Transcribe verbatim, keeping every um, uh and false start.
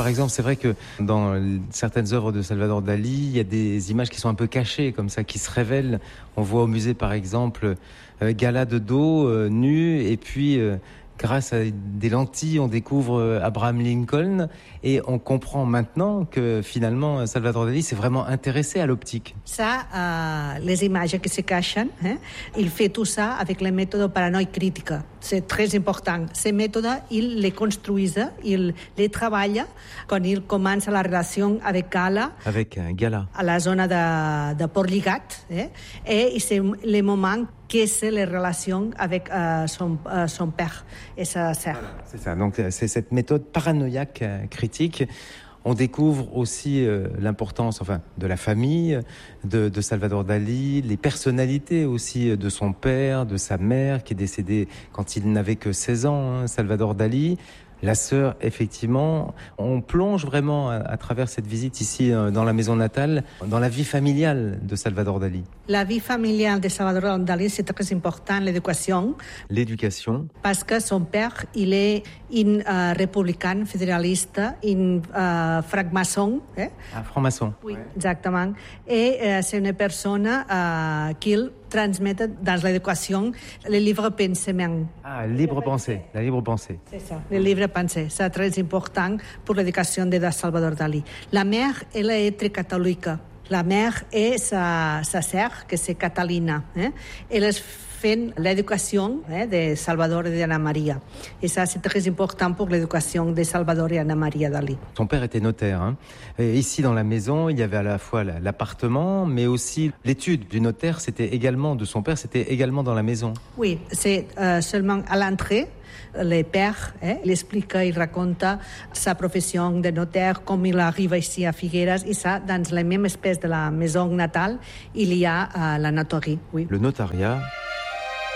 par exemple, c'est vrai que dans certaines œuvres de Salvador Dali, il y a des images qui sont un peu cachées, comme ça, qui se révèlent. On voit au musée, par exemple, euh, Gala de dos, euh, nu, et puis... Euh, grâce à des lentilles, on découvre Abraham Lincoln et on comprend maintenant que finalement Salvador Dali s'est vraiment intéressé à l'optique. Ça, uh, les images qui se cachent, eh, il fait tout ça avec le méthode paranoïa critique. C'est très important. Ces méthodes, il les construit, il les travaille quand il commence la relation avec Gala. Avec un Gala. À la zone de, de Port-Lligat. Eh, et c'est le moment que c'est les relations avec euh, son, euh, son père et sa sœur. Voilà, c'est ça. Donc c'est cette méthode paranoïaque euh, critique. On découvre aussi euh, l'importance, enfin, de la famille de, de Salvador Dali, les personnalités aussi de son père, de sa mère, qui est décédée quand il n'avait que seize ans, hein, Salvador Dali. La sœur, effectivement, on plonge vraiment à, à travers cette visite ici euh, dans la maison natale, dans la vie familiale de Salvador Dali. La vie familiale de Salvador Dali, c'est très important, l'éducation. L'éducation. Parce que son père, il est un uh, républicain fédéraliste, un uh, franc-maçon. Eh? Ah, franc-maçon. Oui, ouais. Exactement. Et uh, c'est une personne uh, qu'il transmet dans l'éducation le libre pensement. Ah, libre pensée, la libre pensée. C'est ça, le libre pensée. C'est très important pour l'éducation de Salvador Dali. La mère, elle est très catholique. La mère et sa, sa sœur, que c'est Catalina. Eh? Elles font l'éducation eh, de Salvador et d'Anna Maria. Et ça, c'est très important pour l'éducation de Salvador et Anna Maria Dali. Son père était notaire. Hein. Et ici, dans la maison, il y avait à la fois l'appartement, mais aussi l'étude du notaire, c'était également, de son père, c'était également dans la maison. Oui, c'est euh, seulement à l'entrée. Le père, eh, il explique, il raconte sa profession de notaire, com il arriba ici à Figueres, et ça, dans la même espèce de la maison natale, il y a uh, la notarie. Oui. Le notariat.